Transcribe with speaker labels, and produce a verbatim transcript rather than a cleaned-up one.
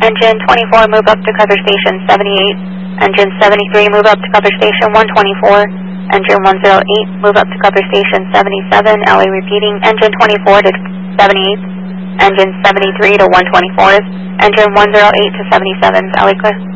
Speaker 1: engine twenty-four, move up to cover station seventy-eight. Engine seventy-three, move up to cover station one twenty-four. Engine one oh eight, move up to cover station seventy-seven. L A repeating, engine twenty-four to seventy-eight. Engine seventy-three to one twenty-four. Engine one oh eight to seventy-seven. L A clear.